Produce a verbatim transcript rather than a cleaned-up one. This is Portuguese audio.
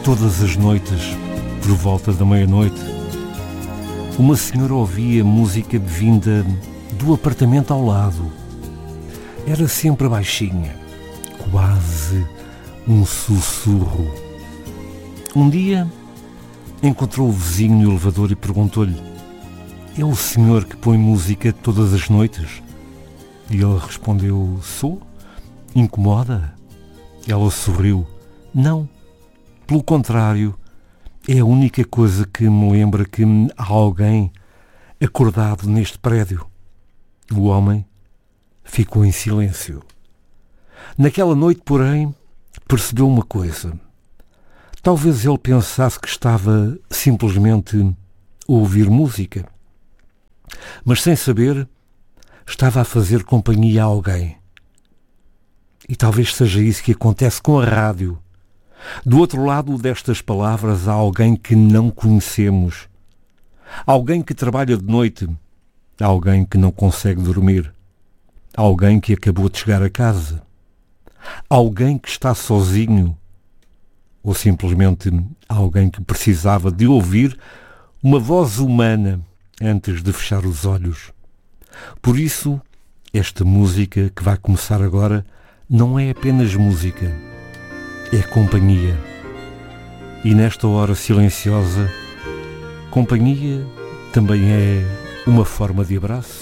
Todas as noites, por volta da meia-noite, uma senhora ouvia música vinda do apartamento ao lado. Era sempre baixinha, quase um sussurro. Um dia encontrou o vizinho no elevador e perguntou-lhe: "É o senhor que põe música todas as noites?" E ele respondeu: "Sou? Incomoda?" Ela sorriu: "Não, pelo contrário, é a única coisa que me lembra que há alguém acordado neste prédio." O homem ficou em silêncio. Naquela noite, porém, percebeu uma coisa. Talvez ele pensasse que estava simplesmente a ouvir música, mas sem saber, estava a fazer companhia a alguém. E talvez seja isso que acontece com a rádio. Do outro lado destas palavras há alguém que não conhecemos. Alguém que trabalha de noite. Alguém que não consegue dormir. Alguém que acabou de chegar a casa. Alguém que está sozinho. Ou simplesmente alguém que precisava de ouvir uma voz humana antes de fechar os olhos. Por isso, esta música que vai começar agora não é apenas música. É companhia. E nesta hora silenciosa, companhia também é uma forma de abraço.